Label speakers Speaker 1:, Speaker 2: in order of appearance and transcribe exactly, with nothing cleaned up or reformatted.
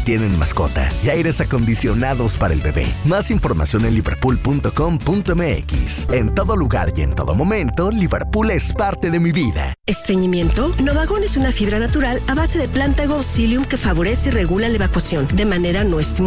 Speaker 1: tienen mascota y aires acondicionados para el bebé. Más información en liverpool punto com punto m x. En todo lugar y en todo momento, Liverpool es parte de mi vida.
Speaker 2: ¿Estreñimiento? Novagón es una fibra natural a base de planta Go Psyllium que favorece y regula la evacuación de manera no estimulante.